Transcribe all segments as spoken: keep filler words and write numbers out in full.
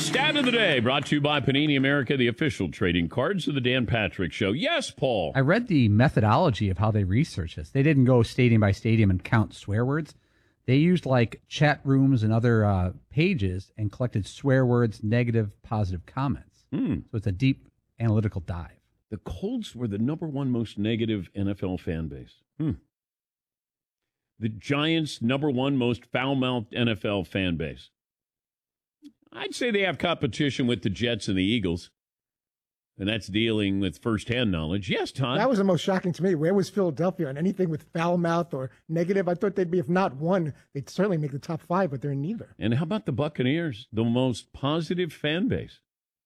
Stat of the day brought to you by Panini America, the official trading cards of the Dan Patrick Show. Yes, Paul. I read the methodology of how they researched this. They didn't go stadium by stadium and count swear words. They used like chat rooms and other uh, pages and collected swear words, negative, positive comments. Hmm. So it's a deep analytical dive. The Colts were the number one most negative N F L fan base. Hmm. The Giants, number one most foul-mouthed N F L fan base. I'd say they have competition with the Jets and the Eagles. And that's dealing with firsthand knowledge. Yes, Todd. That was the most shocking to me. Where was Philadelphia on anything with foul mouth or negative? I thought they'd be, if not one, they'd certainly make the top five, but they're neither. And how about the Buccaneers, the most positive fan base?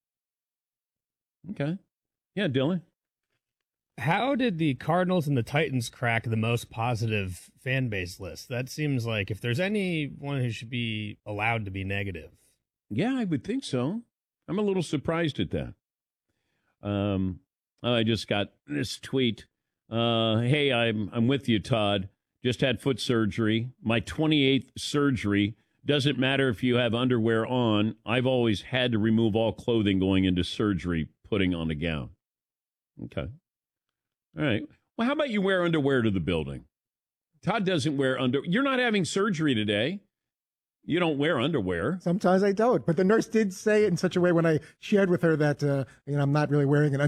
Okay. Yeah, Dylan. How did the Cardinals and the Titans crack the most positive fan base list? That seems like if there's anyone who should be allowed to be negative. Yeah, I would think so. I'm a little surprised at that. Um, I just got this tweet. Uh, hey, I'm I'm with you, Todd. Just had foot surgery. My twenty-eighth surgery. Doesn't matter if you have underwear on. I've always had to remove all clothing going into surgery, putting on a gown. Okay. All right. Well, how about you wear underwear to the building? Todd doesn't wear under. You're not having surgery today. You don't wear underwear. Sometimes I don't. But the nurse did say it in such a way when I shared with her that, uh, you know, I'm not really wearing an